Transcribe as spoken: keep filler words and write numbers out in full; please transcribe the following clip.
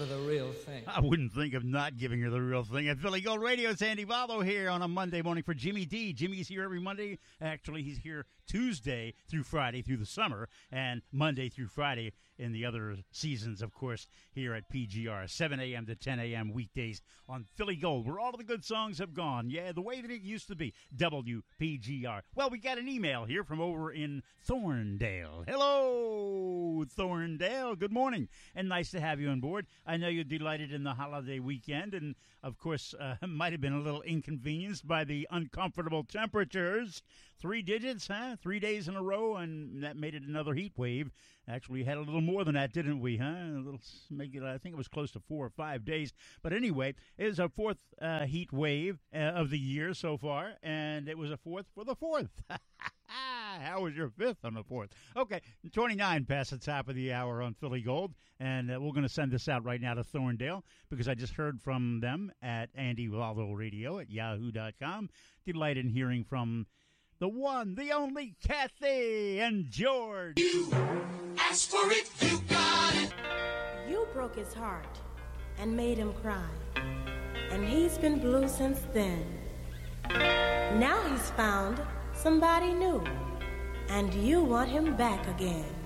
her the real thing. I wouldn't think of not giving her the real thing. At Philly Gold Radio, it's Andy Valdo here on a Monday morning for Jimmy D. Jimmy's here every Monday. Actually, he's here Tuesday through Friday through the summer, and Monday through Friday in the other seasons, of course, here at P G R, seven a.m. to ten a.m. weekdays on Philly Gold, where all of the good songs have gone. Yeah, the way that it used to be, W P G R. Well, we got an email here from over in Thorndale. Hello, Thorndale. Good morning, and nice to have you on board. I know you're delighted in the holiday weekend, and, of course, uh, might have been a little inconvenienced by the uncomfortable temperatures. Three digits, huh? Three days in a row, and that made it another heat wave. Actually, we had a little more than that, didn't we, huh? A little, make it, I think it was close to four or five days. But anyway, it was our fourth uh, heat wave uh, of the year so far, and it was a fourth for the fourth. How was your fifth on the fourth? Okay, twenty-nine past the top of the hour on Philly Gold, and uh, we're going to send this out right now to Thorndale because I just heard from them at Andy Valdo Radio at yahoo dot com. Delighted in hearing from the one, the only Kathy and George. You asked for it, you got it. You broke his heart and made him cry, and he's been blue since then. Now he's found somebody new, and you want him back again.